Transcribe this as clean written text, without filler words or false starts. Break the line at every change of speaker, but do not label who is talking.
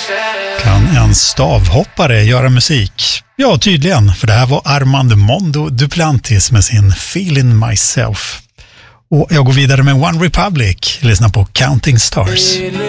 Kan en stavhoppare göra musik? Ja, tydligen, för det här var Armand Mondo Duplantis med sin Feeling Myself. Och jag går vidare med One Republic, lyssna på Counting Stars.